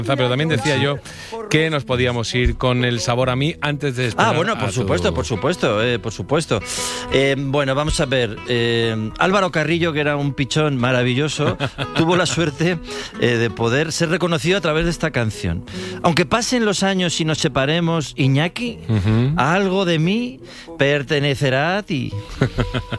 Pero también decía yo que nos podíamos ir con el sabor a mí antes de esperar. Bueno, por supuesto. Bueno, vamos a ver. Álvaro Carrillo, que era un pichón maravilloso, tuvo la suerte de poder ser reconocido a través de esta canción. Aunque pasen los años y nos separemos, Iñaki, algo de mí pertenecerá a ti.